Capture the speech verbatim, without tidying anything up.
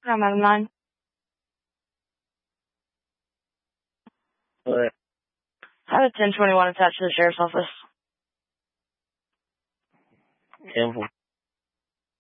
I'm out of nine. What? I have a ten twenty-one attached to the sheriff's office. ten